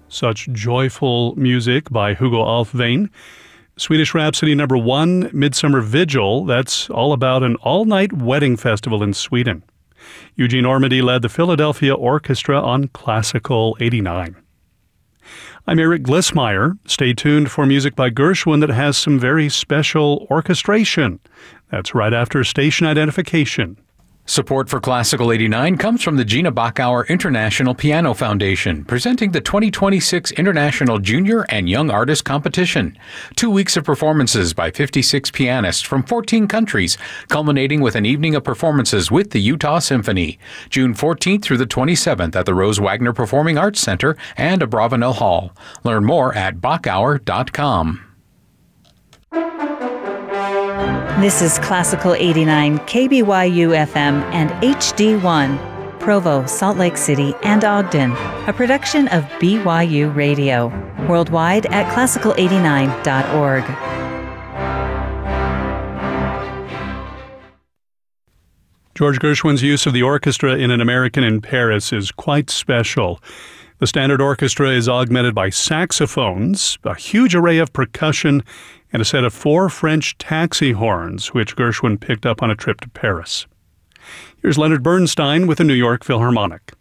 Such joyful music by Hugo Alfvén. Swedish Rhapsody number 1, Midsummer Vigil. That's all about an all-night wedding festival in Sweden. Eugene Ormandy led the Philadelphia Orchestra on Classical 89. I'm Eric Glissmeyer. Stay tuned for music by Gershwin that has some very special orchestration. That's right after station identification. Support for Classical 89 comes from the Gina Bachauer International Piano Foundation, presenting the 2026 International Junior and Young Artist Competition. 2 weeks of performances by 56 pianists from 14 countries, culminating with an evening of performances with the Utah Symphony. June 14th through the 27th at the Rose Wagner Performing Arts Center and Abravanel Hall. Learn more at Bachauer.com. This is Classical 89, KBYU FM and HD1, Provo, Salt Lake City, and Ogden, a production of BYU Radio, worldwide at classical89.org. George Gershwin's use of the orchestra in An American in Paris is quite special. The standard orchestra is augmented by saxophones, a huge array of percussion, and a set of 4 French taxi horns, which Gershwin picked up on a trip to Paris. Here's Leonard Bernstein with the New York Philharmonic.